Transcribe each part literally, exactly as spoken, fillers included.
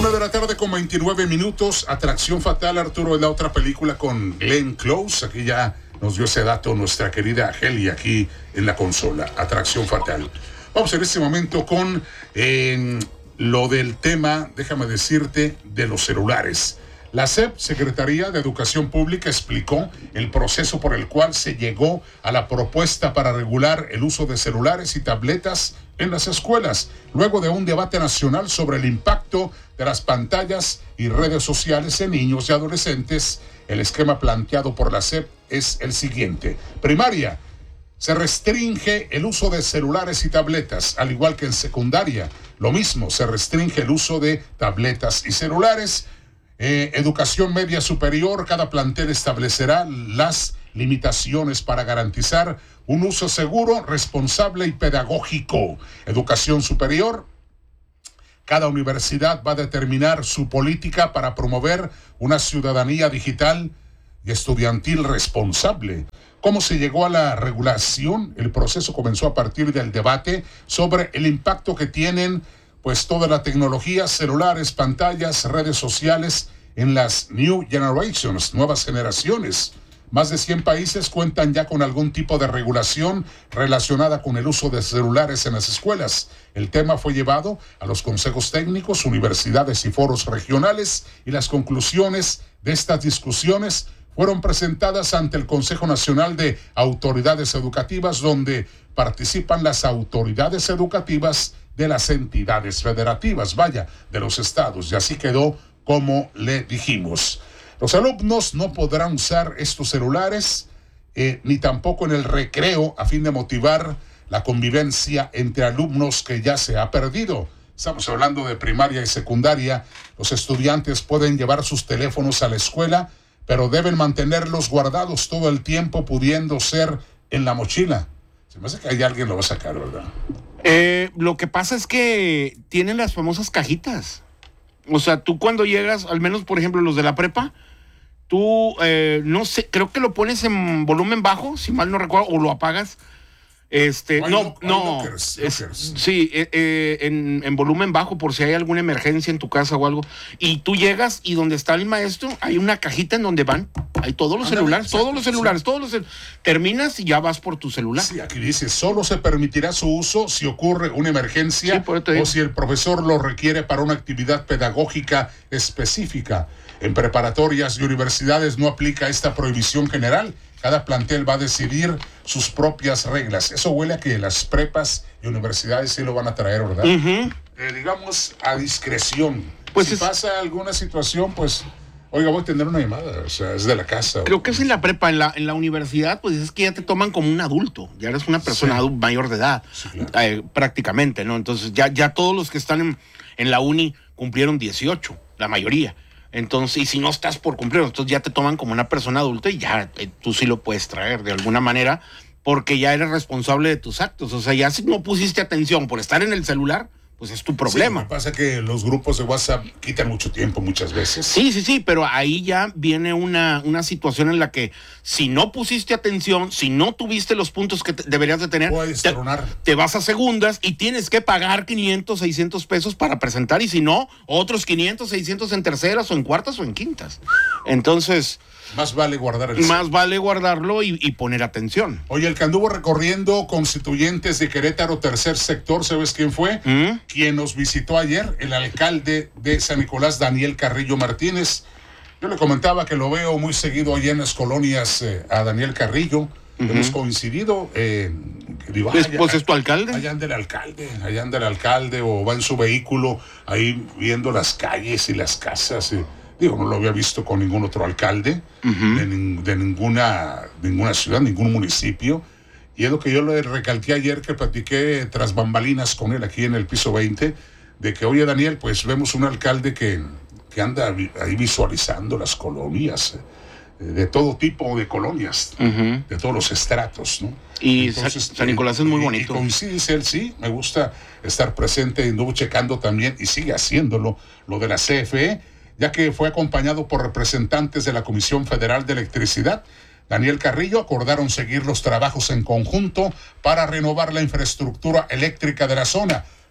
Una de la tarde con veintinueve minutos. Atracción Fatal, Arturo, es la otra película con Glenn Close. Aquí ya nos dio ese dato nuestra querida Heli aquí en la consola. Atracción Fatal. Vamos en este momento con eh, lo del tema, déjame decirte, de los celulares. La S E P, Secretaría de Educación Pública, explicó el proceso por el cual se llegó a la propuesta para regular el uso de celulares y tabletas en las escuelas, luego de un debate nacional sobre el impacto de las pantallas y redes sociales en niños y adolescentes. El esquema planteado por la S E P es el siguiente. Primaria, se restringe el uso de celulares y tabletas, al igual que en secundaria. Lo mismo, se restringe el uso de tabletas y celulares. Eh, educación media superior, cada plantel establecerá las limitaciones para garantizar un uso seguro, responsable y pedagógico. Educación superior, cada universidad va a determinar su política para promover una ciudadanía digital y estudiantil responsable. ¿Cómo se llegó a la regulación? El proceso comenzó a partir del debate sobre el impacto que tienen pues toda la tecnología, celulares, pantallas, redes sociales en las New Generations, nuevas generaciones. Más de cien países cuentan ya con algún tipo de regulación relacionada con el uso de celulares en las escuelas. El tema fue llevado a los consejos técnicos, universidades y foros regionales, y las conclusiones de estas discusiones fueron presentadas ante el Consejo Nacional de Autoridades Educativas, donde participan las autoridades educativas de las entidades federativas, vaya, de los estados, y así quedó como le dijimos. Los alumnos no podrán usar estos celulares, eh, ni tampoco en el recreo, a fin de motivar la convivencia entre alumnos que ya se ha perdido. Estamos hablando de primaria y secundaria. Los estudiantes pueden llevar sus teléfonos a la escuela, pero deben mantenerlos guardados todo el tiempo, pudiendo ser en la mochila. Se me hace que ahí alguien lo va a sacar, ¿verdad? Eh, lo que pasa es que tienen las famosas cajitas. O sea, tú cuando llegas, al menos por ejemplo los de la prepa, tú, eh, no sé, creo que lo pones en volumen bajo, si mal no recuerdo, o lo apagas. Este, hay no, lo, no, lockers, es, lockers. sí, eh, eh, en, en volumen bajo por si hay alguna emergencia en tu casa o algo. Y tú llegas y donde está el maestro hay una cajita en donde van, hay todos los Ándale, celulares, exacto, todos los celulares, sí. todos los cel- terminas y ya vas por tu celular. Sí, aquí dice, solo se permitirá su uso si ocurre una emergencia Sí, por eso te digo. o si el profesor lo requiere para una actividad pedagógica específica. En preparatorias y universidades no aplica esta prohibición general. Cada plantel va a decidir sus propias reglas. Eso huele a que las prepas y universidades sí lo van a traer, ¿verdad? Uh-huh. Eh, digamos, a discreción. Pues si es- pasa alguna situación, pues, oiga, voy a tener una llamada. O sea, es de la casa. Creo que es en la prepa, en la, en la universidad, pues es que ya te toman como un adulto, ya eres una persona Sí. adu- mayor de edad, Sí, claro. eh, prácticamente, ¿no? Entonces ya, ya todos los que están en, en la uni cumplieron dieciocho, la mayoría. Entonces, y si no estás por cumplir, entonces ya te toman como una persona adulta y ya eh, tú sí lo puedes traer de alguna manera, porque ya eres responsable de tus actos. O sea, ya si no pusiste atención por estar en el celular, pues es tu problema. Sí, lo que pasa es que los grupos de WhatsApp quitan mucho tiempo muchas veces. Sí, sí, sí, pero ahí ya viene una, una situación en la que si no pusiste atención, si no tuviste los puntos que te- deberías de tener, Puedes te, tronar. te vas a segundas y tienes que pagar quinientos, seiscientos pesos para presentar, y si no, otros quinientos, seiscientos en terceras o en cuartas o en quintas. Entonces, Más vale guardar el más vale guardarlo y, y poner atención. Oye, el que anduvo recorriendo constituyentes de Querétaro, tercer sector, ¿sabes quién fue? ¿Mm? Quien nos visitó ayer, el alcalde de San Nicolás, Daniel Carrillo Martínez. Yo le comentaba que lo veo muy seguido allá en las colonias eh, a Daniel Carrillo. Uh-huh. Hemos coincidido. Eh, digo, Pues, allá, pues es tu alcalde. Allá anda el alcalde, allá anda el alcalde, o va en su vehículo ahí viendo las calles y las casas. Y, digo, no lo había visto con ningún otro alcalde uh-huh. de, de ninguna, ninguna ciudad, ningún municipio. Y es lo que yo le recalqué ayer, que platiqué tras bambalinas con él aquí en el piso veinte, de que, oye, Daniel, pues vemos un alcalde que, que anda ahí visualizando las colonias, de todo tipo de colonias, uh-huh. de todos los estratos, ¿no? Y Entonces, San Nicolás es muy bonito. Y coincide él, sí, me gusta estar presente, anduvo checando también, y sigue haciéndolo, lo de la C F E, ya que fue acompañado por representantes de la Comisión Federal de Electricidad. Daniel Carrillo acordaron seguir los trabajos en conjunto para renovar la infraestructura eléctrica de la zona.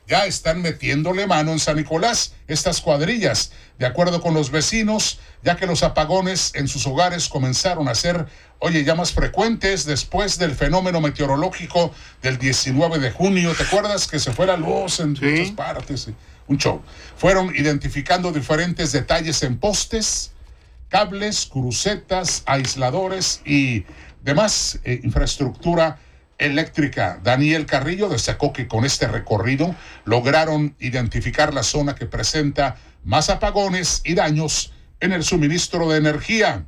ya están metiéndole mano en San Nicolás, estas cuadrillas, de acuerdo con los vecinos, ya que los apagones en sus hogares comenzaron a ser, oye, ya más frecuentes después del fenómeno meteorológico del diecinueve de junio. ¿Te acuerdas que se fue la luz en Sí. muchas partes? Un show. Fueron identificando diferentes detalles en postes, cables, crucetas, aisladores y demás eh, infraestructura eléctrica. Daniel Carrillo destacó que con este recorrido lograron identificar la zona que presenta más apagones y daños en el suministro de energía.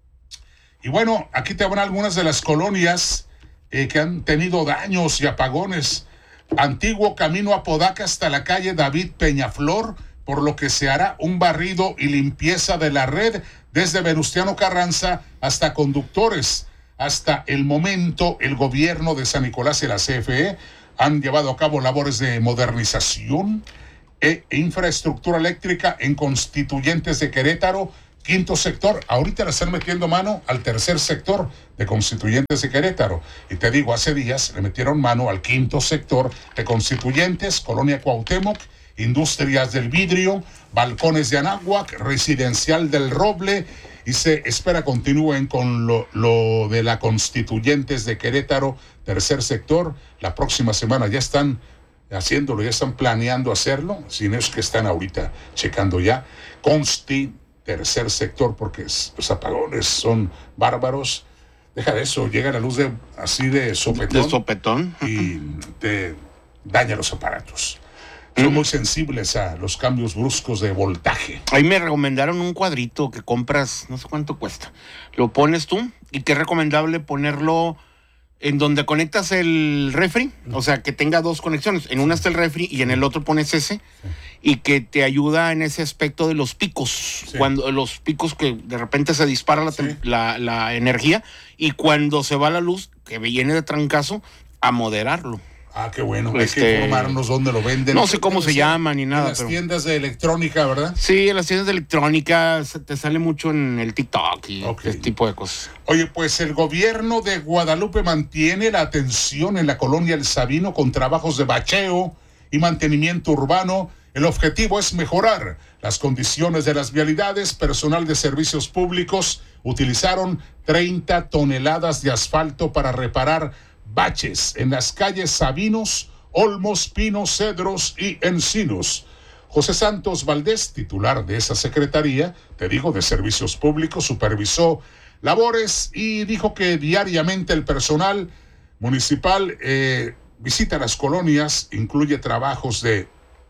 Y bueno, aquí te van algunas de las colonias eh, que han tenido daños y apagones. Antiguo camino Apodaca hasta la calle David Peñaflor, por lo que se hará un barrido y limpieza de la red desde Venustiano Carranza hasta conductores. Hasta el momento, el gobierno de San Nicolás y la C F E han llevado a cabo labores de modernización e infraestructura eléctrica en Constituyentes de Querétaro, quinto sector. Ahorita le están metiendo mano al tercer sector de Constituyentes de Querétaro. Y te digo, hace días le metieron mano al quinto sector de Constituyentes, Colonia Cuauhtémoc, Industrias del Vidrio, Balcones de Anáhuac, Residencial del Roble, y se espera continúen con lo, lo de la Constituyentes de Querétaro, tercer sector. La próxima semana ya están haciéndolo, ya están planeando hacerlo, sin eso que están ahorita checando ya. Consti, tercer sector, porque es, los apagones son bárbaros. Deja de eso, llega la luz de así de sopetón, De sopetón. y te daña los aparatos. Son muy sensibles a los cambios bruscos de voltaje. Ahí me recomendaron un cuadrito que compras, no sé cuánto cuesta. Lo pones tú y que es recomendable ponerlo en donde conectas el refri, o sea, que tenga dos conexiones. En una está el refri y en el otro pones ese, sí. Y que te ayuda en ese aspecto de los picos, sí. Cuando los picos que de repente se dispara la, sí. la, la energía, y cuando se va la luz, que viene de trancazo, a moderarlo. Ah, qué bueno. Este, Hay que informarnos dónde lo venden. No sé cómo se llama ni nada. En las pero... tiendas de electrónica, ¿verdad? Sí, en las tiendas de electrónica te sale mucho en el TikTok y okay. Ese tipo de cosas. Oye, pues el gobierno de Guadalupe mantiene la atención en la colonia El Sabino con trabajos de bacheo y mantenimiento urbano. El objetivo es mejorar las condiciones de las vialidades. Personal de servicios públicos utilizaron treinta toneladas de asfalto para reparar baches en las calles Sabinos, Olmos, Pinos, Cedros y Encinos. José Santos Valdés, titular de esa secretaría, te digo, de Servicios Públicos, supervisó labores y dijo que diariamente el personal municipal eh, visita las colonias, incluye trabajos de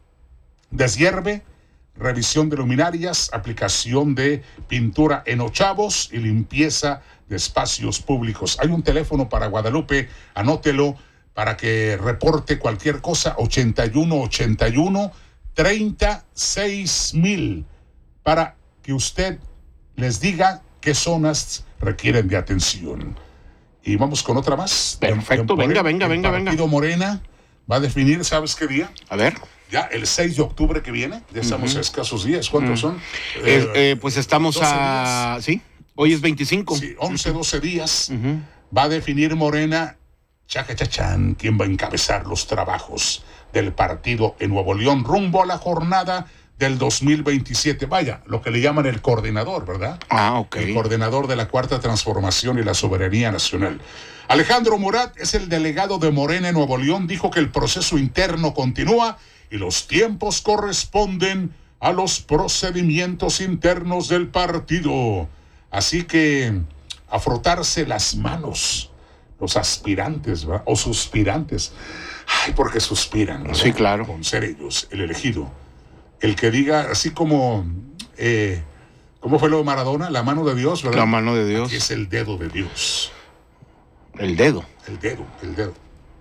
deshierve, revisión de luminarias, aplicación de pintura en ochavos y limpieza de espacios públicos. Hay un teléfono para Guadalupe, anótelo para que reporte cualquier cosa, ochenta y uno ochenta y uno treinta seis mil, para que usted les diga qué zonas requieren de atención. Y vamos con otra más. Perfecto, de, de venga, venga, venga, venga. El Partido Morena va a definir, ¿sabes qué día? A ver. Ya, el seis de octubre que viene, ya estamos uh-huh. a escasos días. ¿Cuántos uh-huh. son? Eh, eh, pues estamos a... Días. Sí, hoy es veinticinco. Sí, once, doce días. Uh-huh. Va a definir Morena, chacachachán, quién va a encabezar los trabajos del partido en Nuevo León rumbo a la jornada del dos mil veintisiete. Vaya, lo que le llaman el coordinador, ¿verdad? Ah, ok. El coordinador de la Cuarta Transformación y la Soberanía Nacional. Alejandro Murat es el delegado de Morena en Nuevo León. Dijo que el proceso interno continúa y los tiempos corresponden a los procedimientos internos del partido. Así que a frotarse las manos los aspirantes, ¿verdad? O suspirantes. Ay, porque suspiran, ¿verdad? Sí, claro. Con ser ellos, el elegido. El que diga, así como, eh, ¿cómo fue lo de Maradona? La mano de Dios, ¿verdad? La mano de Dios. Aquí es el dedo de Dios. El dedo. El dedo, el dedo.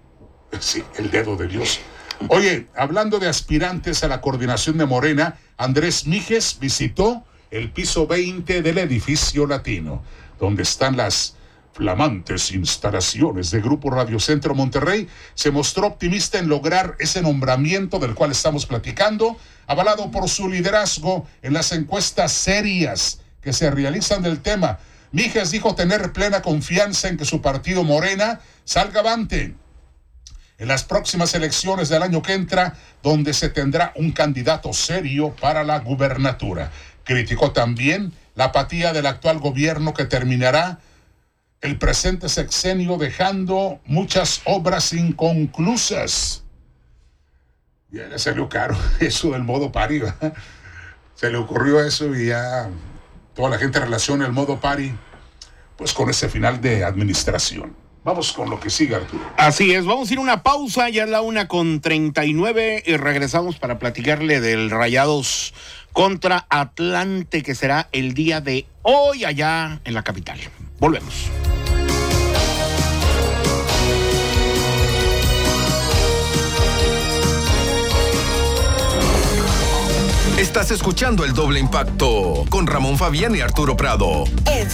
Sí, el dedo de Dios. Oye, hablando de aspirantes a la coordinación de Morena, Andrés Mijes visitó el piso veinte del edificio latino, donde están las flamantes instalaciones de Grupo Radio Centro Monterrey. Se mostró optimista en lograr ese nombramiento del cual estamos platicando, avalado por su liderazgo en las encuestas serias que se realizan del tema. Mijes dijo tener plena confianza en que su partido Morena salga avante en las próximas elecciones del año que entra, donde se tendrá un candidato serio para la gubernatura. Criticó también la apatía del actual gobierno que terminará el presente sexenio dejando muchas obras inconclusas. Ya le salió caro eso del modo pari, ¿verdad? Se le ocurrió eso y ya toda la gente relaciona el modo pari pues con ese final de administración. Vamos con lo que sigue, Arturo. Así es, vamos a ir a una pausa, ya es la una con treinta y nueve y regresamos para platicarle del Rayados contra Atlante, que será el día de hoy allá en la capital. Volvemos. Estás escuchando El Doble Impacto con Ramón Fabián y Arturo Prado.